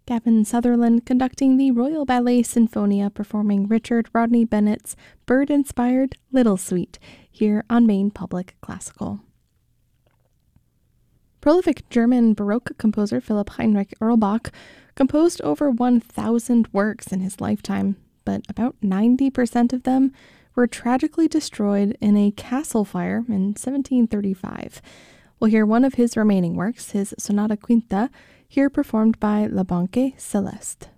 Gavin Sutherland conducting the Royal Ballet Sinfonia performing Richard Rodney Bennett's bird-inspired Little Suite here on Maine Public Classical. Prolific German Baroque composer Philipp Heinrich Erlbach composed over 1,000 works in his lifetime, but about 90% of them were tragically destroyed in a castle fire in 1735. We'll hear one of his remaining works, his Sonata Quinta, here performed by La Banque Celeste.